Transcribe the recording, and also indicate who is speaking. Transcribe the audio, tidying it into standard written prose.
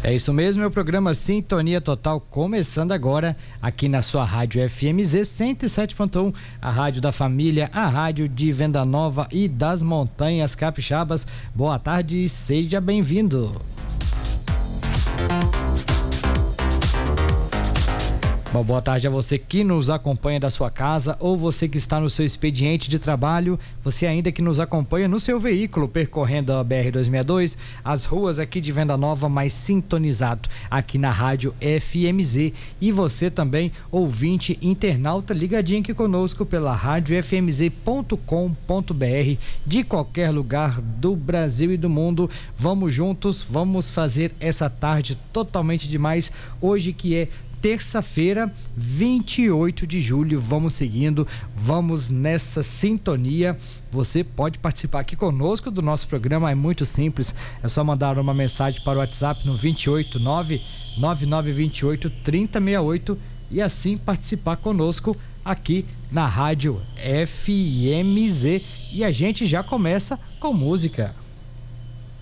Speaker 1: É isso mesmo, é o programa Sintonia Total começando agora aqui na sua rádio FMZ 107.1, a rádio da família, a rádio de Venda Nova e das Montanhas Capixabas. Boa tarde e seja bem-vindo. Bom, boa tarde a você que nos acompanha da sua casa ou você que está no seu expediente de trabalho, você ainda que nos acompanha no seu veículo percorrendo a BR-262, as ruas aqui de Venda Nova, mais sintonizado aqui na rádio FMZ, e você também, ouvinte internauta, ligadinho aqui conosco pela rádio fmz.com.br, de qualquer lugar do Brasil e do mundo. Vamos juntos, vamos fazer essa tarde totalmente demais, hoje que é terça-feira, 28 de julho, vamos seguindo, vamos nessa sintonia. Você pode participar aqui conosco do nosso programa, é muito simples, é só mandar uma mensagem para o WhatsApp no 289-9928-3068 e assim participar conosco aqui na rádio FMZ. E a gente já começa com música.